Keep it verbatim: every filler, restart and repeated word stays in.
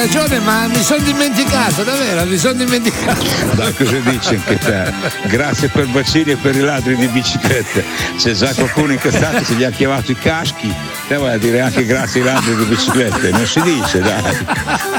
ragione, ma mi sono dimenticato, davvero, mi sono dimenticato. Dai, cosa dici anche te? Grazie per bacini e per i ladri di biciclette. C'è già qualcuno incazzato, se gli ha chiamato i caschi, te vai a dire anche grazie ai ladri di biciclette, non si dice, dai.